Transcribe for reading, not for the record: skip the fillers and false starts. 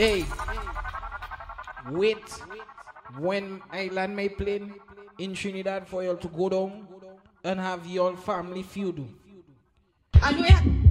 Hey, wait. When Island may plane in Trinidad for y'all to go down and have your family feud. And we